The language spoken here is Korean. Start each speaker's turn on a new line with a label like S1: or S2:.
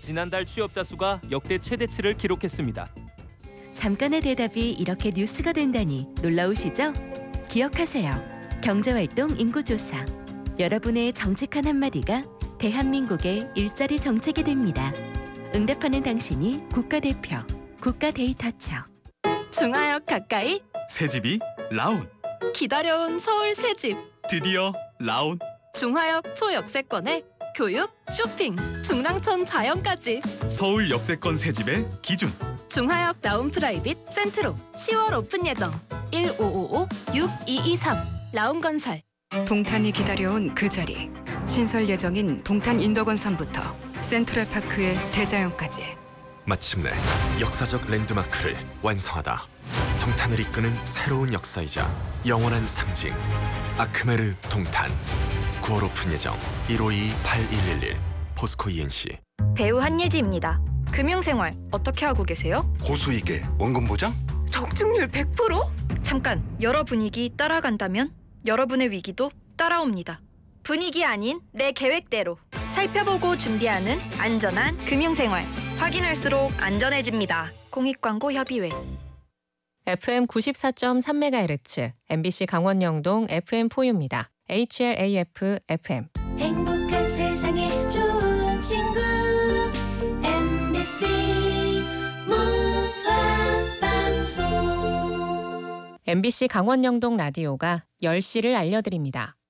S1: 지난달 취업자 수가 역대 최대치를 기록했습니다.
S2: 잠깐의 대답이 이렇게 뉴스가 된다니 놀라우시죠? 기억하세요. 경제활동 인구조사. 여러분의 정직한 한마디가 대한민국의 일자리 정책이 됩니다. 응답하는 당신이 국가대표, 국가데이터처.
S3: 중하역 가까이
S4: 새집이 라온.
S3: 기다려온 서울 새집.
S4: 드디어 라온.
S3: 중하역 초역세권에 교육, 쇼핑, 중랑천 자연까지.
S4: 서울 역세권 새집의 기준.
S3: 중하역 라운 프라이빗 센트로 10월 오픈 예정. 1555-6223 라운건설.
S5: 동탄이 기다려온 그 자리. 신설 예정인 동탄 인덕원산부터 센트럴파크의 대자연까지.
S6: 마침내 역사적 랜드마크를 완성하다. 동탄을 이끄는 새로운 역사이자 영원한 상징. 아크메르 동탄. 9월 오픈 예정. 1522-8111 포스코 ENC.
S7: 배우 한예지입니다. 금융생활 어떻게 하고 계세요?
S8: 고수익에 원금 보장?
S7: 적중률 100%? 잠깐, 여러 분위기 따라간다면 여러분의 위기도 따라옵니다. 분위기 아닌 내 계획대로 살펴보고 준비하는 안전한 금융생활. 확인할수록 안전해집니다. 공익광고협의회.
S9: FM 94.3MHz, MBC 강원영동 FM4U입니다. HLAF FM.
S10: 행복한 세상에 좋은 친구 MBC 문화방송.
S9: MBC 강원영동 라디오가 10시를 알려드립니다.